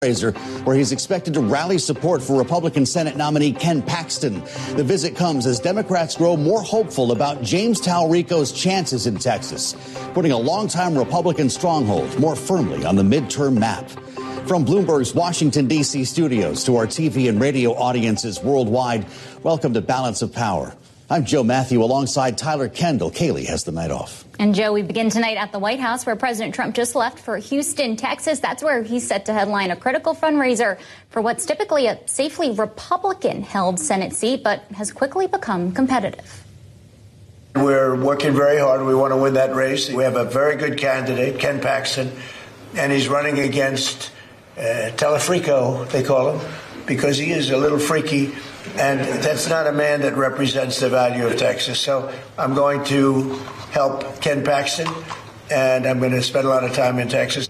where he's expected to rally support for Republican Senate nominee Ken Paxton. The visit comes as Democrats grow more hopeful about James Talarico's chances in Texas, putting a longtime Republican stronghold more firmly on the midterm map. From Bloomberg's Washington, D.C. studios to our TV and radio audiences worldwide, welcome to Balance of Power. I'm Joe Matthew alongside Tyler Kendall. Kaylee has the night off. And Joe, we begin tonight at the White House, where President Trump just left for Houston, Texas. That's where he's set to headline a critical fundraiser for what's typically a safely Republican-held Senate seat, but has quickly become competitive. We're working very hard. We want to win that race. We have a very good candidate, Ken Paxton, and he's running against Telefrico, they call him, because he is a little freaky. And that's not a man that represents the value of Texas. So I'm going to help Ken Paxton, and I'm going to spend a lot of time in Texas.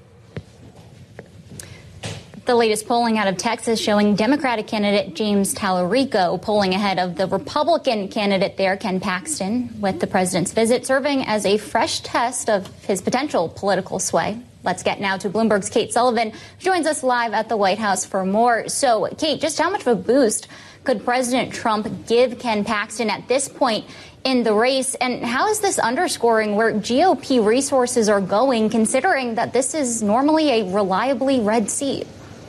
The latest polling out of Texas showing Democratic candidate James Talarico pulling ahead of the Republican candidate there, Ken Paxton, with the president's visit serving as a fresh test of his potential political sway. Let's get now to Bloomberg's Kate Sullivan, who joins us live at the White House for more. So, Kate, just how much of a boost could President Trump give Ken Paxton at this point in the race? And how is this underscoring where GOP resources are going, considering that this is normally a reliably red seat?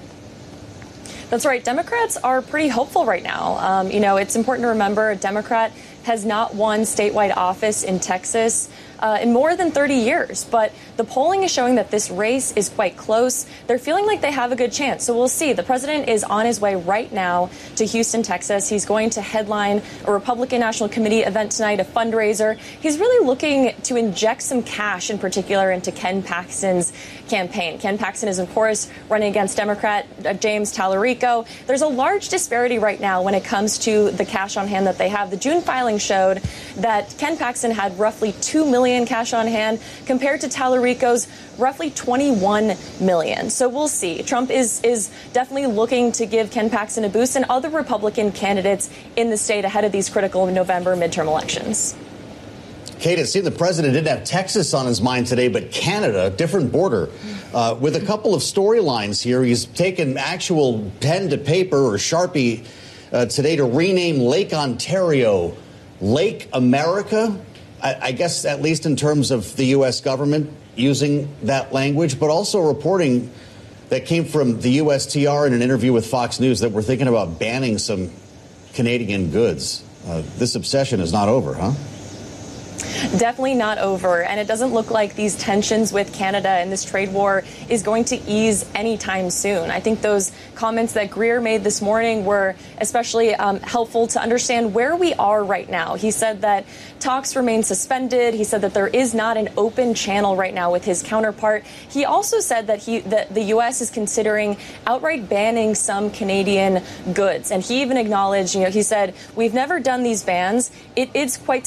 That's right. Democrats are pretty hopeful right now. It's important to remember a Democrat has not won statewide office in Texas in more than 30 years. But the polling is showing that this race is quite close. They're feeling like they have a good chance. So we'll see. The president is on his way right now to Houston, Texas. He's going to headline a Republican National Committee event tonight, a fundraiser. He's really looking to inject some cash in particular into Ken Paxton's campaign. Ken Paxton is, of course, running against Democrat James Talarico. There's a large disparity right now when it comes to the cash on hand that they have. The June filing showed that Ken Paxton had roughly $2 million cash on hand compared to Talarico's roughly $21 million. So we'll see. Trump is definitely looking to give Ken Paxton a boost and other Republican candidates in the state ahead of these critical November midterm elections. Kate, it seemed the president didn't have Texas on his mind today, but Canada, different border. With a couple of storylines here, he's taken actual pen to paper or Sharpie today to rename Lake Ontario Lake America. I guess at least in terms of the U.S. government using that language, but also reporting that came from the USTR in an interview with Fox News that we're thinking about banning some Canadian goods. This obsession is not over, huh? Definitely not over. And it doesn't look like these tensions with Canada and this trade war is going to ease anytime soon. I think those comments that Greer made this morning were especially helpful to understand where we are right now. He said that talks remain suspended. He said that there is not an open channel right now with his counterpart. He also said that the U.S. is considering outright banning some Canadian goods. And he even acknowledged, he said, we've never done these bans. It is quite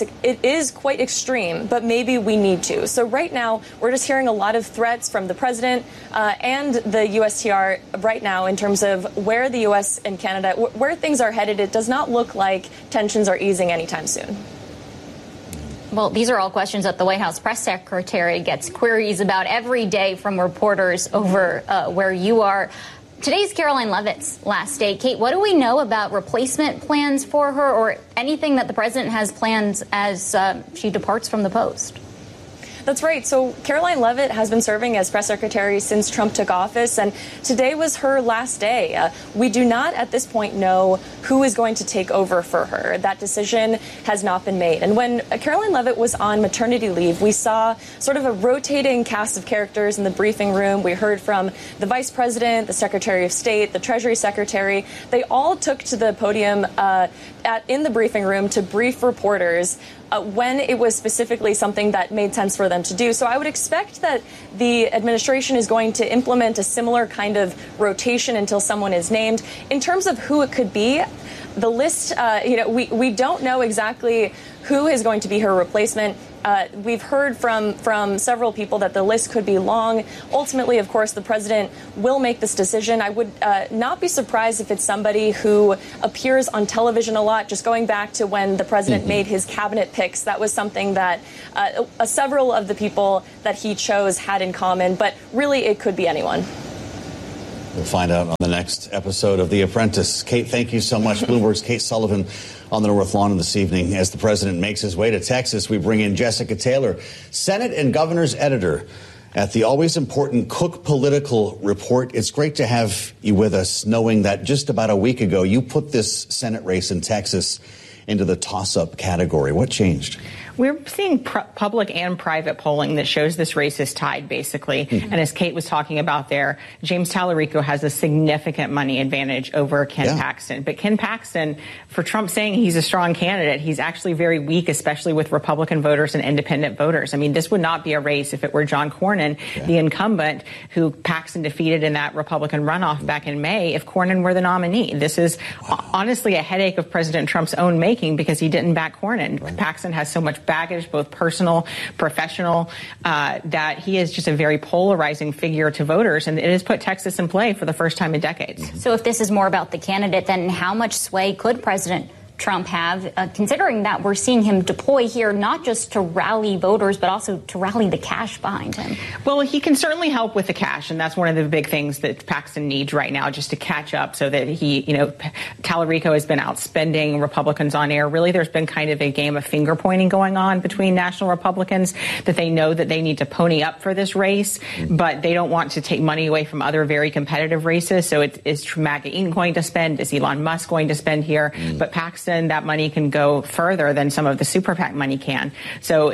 extreme, but maybe we need to. So right now, we're just hearing a lot of threats from the president and the USTR right now in terms of where the U.S. and Canada, where things are headed. It does not look like tensions are easing anytime soon. Well, these are all questions that the White House press secretary gets queries about every day from reporters over where you are. Today's Karoline Leavitt's last day. Kate, what do we know about replacement plans for her or anything that the president has planned as she departs from the post? That's right. So Karoline Leavitt has been serving as press secretary since Trump took office, and today was her last day. We do not at this point know who is going to take over for her. That decision has not been made. And when Karoline Leavitt was on maternity leave, we saw sort of a rotating cast of characters in the briefing room. We heard from the vice president, the secretary of state, the treasury secretary. They all took to the podium in the briefing room to brief reporters when it was specifically something that made sense for them to do. So I would expect that the administration is going to implement a similar kind of rotation until someone is named. In terms of who it could be, the list, we don't know exactly who is going to be her replacement. We've heard from several people that the list could be long. Ultimately, of course, the president will make this decision. I would not be surprised if it's somebody who appears on television a lot. Just going back to when the president made his cabinet picks, that was something that several of the people that he chose had in common. But really, it could be anyone. We'll find out on the next episode of The Apprentice. Kate, thank you so much. Bloomberg's Kate Sullivan on the North Lawn this evening. As the president makes his way to Texas, we bring in Jessica Taylor, Senate and Governor's editor at the always important Cook Political Report. It's great to have you with us, knowing that just about a week ago, you put this Senate race in Texas into the toss-up category. What changed? We're seeing public and private polling that shows this race is tied, basically. Mm-hmm. And as Kate was talking about there, James Tallarico has a significant money advantage over Ken Paxton. But Ken Paxton, for Trump saying he's a strong candidate, he's actually very weak, especially with Republican voters and independent voters. I mean, this would not be a race if it were John Cornyn, the incumbent, who Paxton defeated in that Republican runoff back in May, if Cornyn were the nominee. This is honestly a headache of President Trump's own making because he didn't back Cornyn. Right. Paxton has so much baggage, both personal, professional, that he is just a very polarizing figure to voters, and it has put Texas in play for the first time in decades. So if this is more about the candidate, then how much sway could President Trump have, considering that we're seeing him deploy here not just to rally voters, but also to rally the cash behind him? Well, he can certainly help with the cash, and that's one of the big things that Paxton needs right now, just to catch up so that he, Tallarico has been outspending Republicans on air. Really, there's been kind of a game of finger pointing going on between national Republicans, that they know that they need to pony up for this race, but they don't want to take money away from other very competitive races. So is MAGA Inc. going to spend? Is Elon Musk going to spend here? But Paxton, that money can go further than some of the super PAC money can. So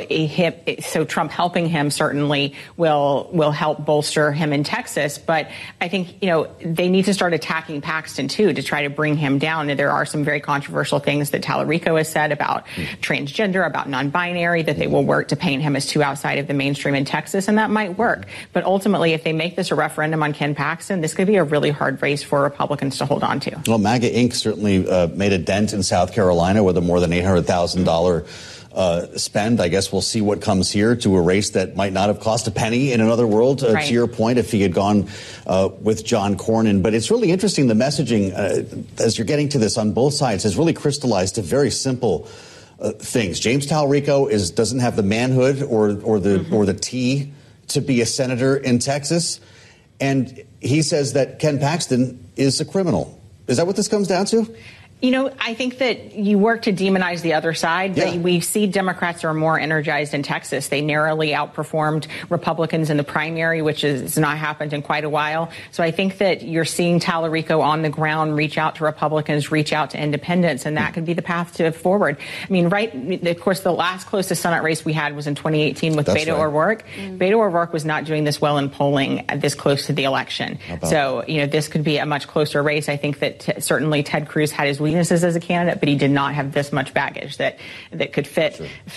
Trump helping him certainly will help bolster him in Texas. But I think, they need to start attacking Paxton, too, to try to bring him down. And there are some very controversial things that Tallarico has said about transgender, about non-binary, that they will work to paint him as too outside of the mainstream in Texas. And that might work. But ultimately, if they make this a referendum on Ken Paxton, this could be a really hard race for Republicans to hold on to. Well, MAGA Inc. certainly made a dent in South Carolina with a more than $800,000 spend. I guess we'll see what comes here to a race that might not have cost a penny in another world, right, to your point, if he had gone with John Cornyn. But it's really interesting, the messaging, as you're getting to this on both sides, has really crystallized to very simple things. James Tallarico doesn't have the manhood or the tea to be a senator in Texas. And he says that Ken Paxton is a criminal. Is that what this comes down to? I think that you work to demonize the other side. Yeah. We see Democrats are more energized in Texas. They narrowly outperformed Republicans in the primary, which has not happened in quite a while. So I think that you're seeing Tallarico on the ground reach out to Republicans, reach out to independents, and that could be the path to forward. I mean, of course, the last closest Senate race we had was in 2018 with Beto O'Rourke. Beto O'Rourke was not doing this well in polling this close to the election. So, this could be a much closer race. I think that certainly Ted Cruz had his weaknesses as a candidate, but he did not have this much baggage that could fit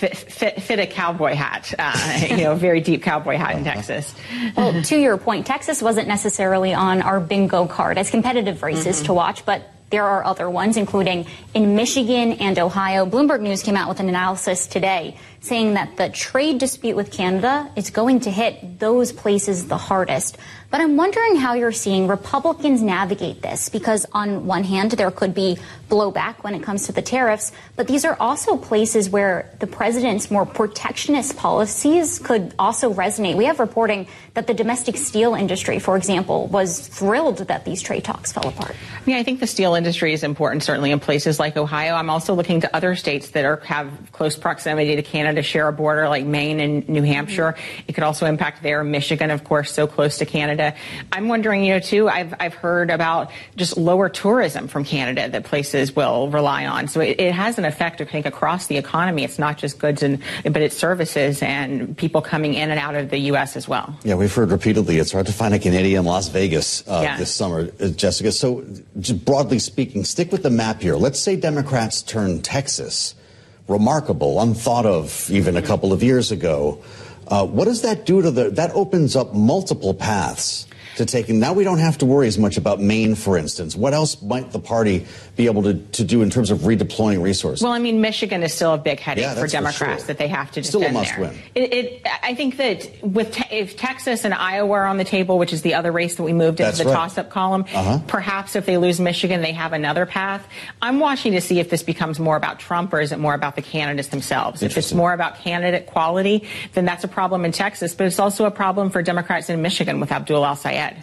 a cowboy hat, a very deep cowboy hat in Texas. Well, to your point, Texas wasn't necessarily on our bingo card as competitive races to watch, but there are other ones, including in Michigan and Ohio. Bloomberg News came out with an analysis today saying that the trade dispute with Canada is going to hit those places the hardest. But I'm wondering how you're seeing Republicans navigate this, because on one hand, there could be blowback when it comes to the tariffs, but these are also places where the president's more protectionist policies could also resonate. We have reporting that the domestic steel industry, for example, was thrilled that these trade talks fell apart. I think the steel industry is important, certainly in places like Ohio. I'm also looking to other states that have close proximity to Canada, share a border, like Maine and New Hampshire. It could also impact there. Michigan, of course, so close to Canada. I'm wondering, too, I've heard about just lower tourism from Canada that places will rely on. So it has an effect, I think, across the economy. It's not just goods, but it's services and people coming in and out of the U.S. as well. Yeah, we've heard repeatedly it's hard to find a Canadian in Las Vegas this summer, Jessica. So just broadly speaking, stick with the map here. Let's say Democrats turn Texas remarkable, unthought of even a couple of years ago. What does that do to that opens up multiple paths to taking. Now we don't have to worry as much about Maine, for instance. What else might the party be able to do in terms of redeploying resources? Well, I mean, Michigan is still a big headache for Democrats that they have to defend there. Still a must win. I think that if Texas and Iowa are on the table, which is the other race that we moved into the toss-up column, perhaps if they lose Michigan, they have another path. I'm watching to see if this becomes more about Trump or is it more about the candidates themselves. If it's more about candidate quality, then that's a problem in Texas, but it's also a problem for Democrats in Michigan with Abdul El-Sayed. Yeah.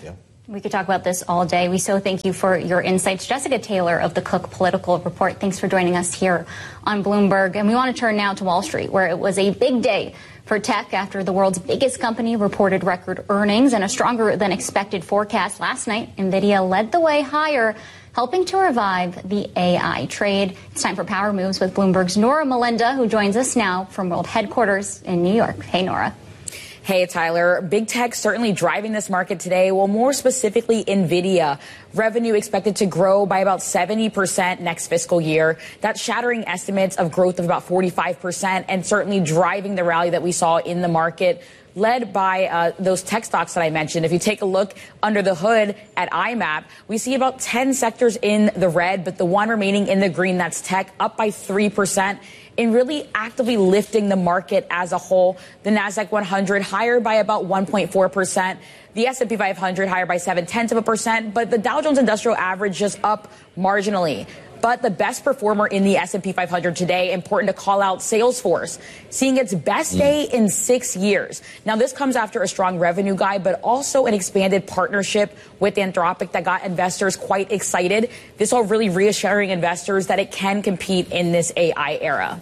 We could talk about this all day. We so thank you for your insights. Jessica Taylor of the Cook Political Report, thanks for joining us here on Bloomberg. And we want to turn now to Wall Street, where it was a big day for tech after the world's biggest company reported record earnings and a stronger than expected forecast. Last night, NVIDIA led the way higher, helping to revive the AI trade. It's time for Power Moves with Bloomberg's Nora Melinda, who joins us now from World Headquarters in New York. Hey, Nora. Hey, Tyler. Big tech certainly driving this market today. Well, more specifically, NVIDIA. Revenue expected to grow by about 70% next fiscal year. That's shattering estimates of growth of about 45% and certainly driving the rally that we saw in the market, led by those tech stocks that I mentioned. If you take a look under the hood at IMAP, we see about 10 sectors in the red, but the one remaining in the green, that's tech, up by 3%. In really actively lifting the market as a whole. The Nasdaq 100 higher by about 1.4%. The S&P 500 higher by 0.7%, but the Dow Jones Industrial Average just up marginally. But the best performer in the S&P 500 today, important to call out, Salesforce, seeing its best day in 6 years. Now, this comes after a strong revenue guide, but also an expanded partnership with Anthropic that got investors quite excited. This all really reassuring investors that it can compete in this AI era.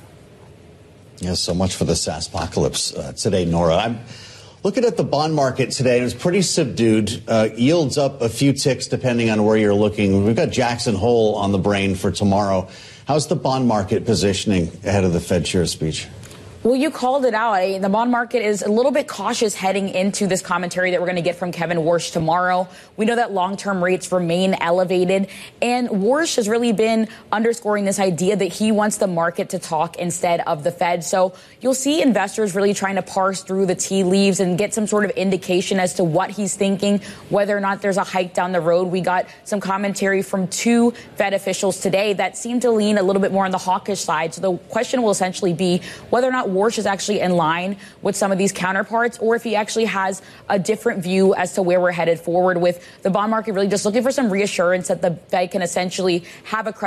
Yeah, so much for the SaaS apocalypse today, Nora. I'm looking at the bond market today. It was pretty subdued. Yields up a few ticks depending on where you're looking. We've got Jackson Hole on the brain for tomorrow. How's the bond market positioning ahead of the Fed chair speech? Well, you called it out. The bond market is a little bit cautious heading into this commentary that we're going to get from Kevin Warsh tomorrow. We know that long-term rates remain elevated, and Warsh has really been underscoring this idea that he wants the market to talk instead of the Fed. So you'll see investors really trying to parse through the tea leaves and get some sort of indication as to what he's thinking, whether or not there's a hike down the road. We got some commentary from 2 Fed officials today that seem to lean a little bit more on the hawkish side. So the question will essentially be whether or not Warsh is actually in line with some of these counterparts, or if he actually has a different view as to where we're headed forward, with the bond market really just looking for some reassurance that the Fed can essentially have a